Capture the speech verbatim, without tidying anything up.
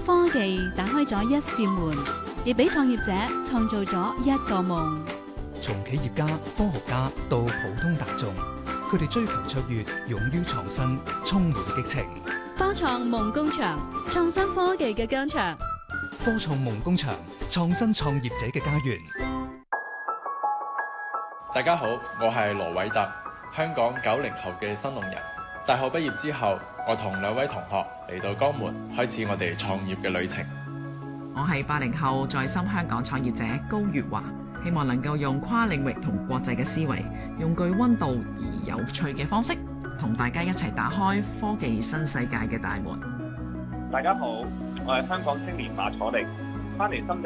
科技打開咗一扇門，亦俾創業者創造咗一個夢。 從企業家、科學家到普通大眾，佢哋追求卓越，勇於創新，充滿激情。 科創夢工場，創新科技嘅疆場。 科創夢工場，創新創業者嘅家園。 大家好，我係羅偉特，香港九零後嘅新農人。大學畢業之後，我同兩位同學嚟到江門，開始我哋創業嘅旅程。 我係八零後在深香港創業者高月華，希望能夠用跨領域同國際嘅思維，用具溫度而有趣嘅方式，同大家一齊打開科技新世界嘅大門。 大家好，我係香港青年馬楚力，翻嚟深圳